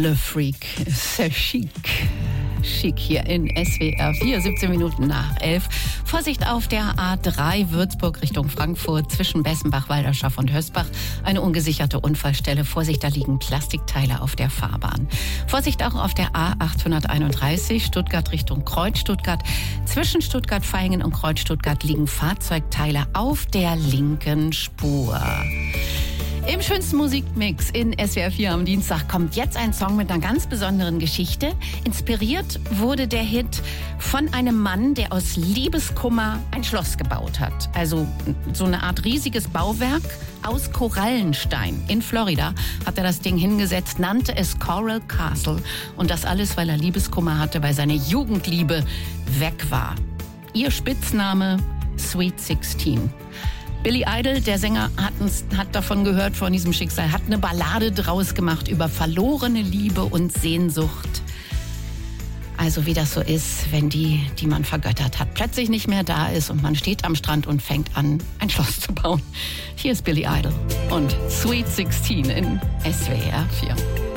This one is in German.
Le Freak, c'est chic. Schick hier in SWR 4, 17 Minuten nach 11. Vorsicht auf der A3 Würzburg Richtung Frankfurt zwischen Bessenbach, Walderschaft und Hösbach. Eine ungesicherte Unfallstelle. Vorsicht, da liegen Plastikteile auf der Fahrbahn. Vorsicht auch auf der A831 Stuttgart Richtung Kreuz Stuttgart. Zwischen Stuttgart-Vaihingen und Kreuz Stuttgart liegen Fahrzeugteile auf der linken Spur. Im schönsten Musikmix in SWR 4 am Dienstag kommt jetzt ein Song mit einer ganz besonderen Geschichte. Inspiriert wurde der Hit von einem Mann, der aus Liebeskummer ein Schloss gebaut hat. Also so eine Art riesiges Bauwerk aus Korallenstein. In Florida hat er das Ding hingesetzt, nannte es Coral Castle. Und das alles, weil er Liebeskummer hatte, weil seine Jugendliebe weg war. Ihr Spitzname Sweet 16. Billy Idol, der Sänger, hat davon gehört, von diesem Schicksal, hat eine Ballade draus gemacht über verlorene Liebe und Sehnsucht. Also wie das so ist, wenn die man vergöttert hat, plötzlich nicht mehr da ist und man steht am Strand und fängt an, ein Schloss zu bauen. Hier ist Billy Idol und Sweet 16 in SWR 4.